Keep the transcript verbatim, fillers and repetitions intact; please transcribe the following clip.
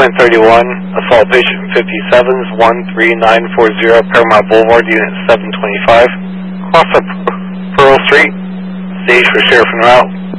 point thirty-one, assault patient fifty-seven's one three nine four zero, Paramount Boulevard, unit seven twenty-five. Cross up Pearl Street, stage for sheriff en route.